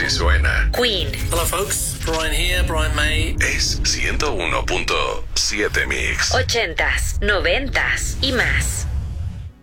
suena. Queen. Hello folks, Brian here, Brian May. Es 101.7 Mix. 80s, 90s y más.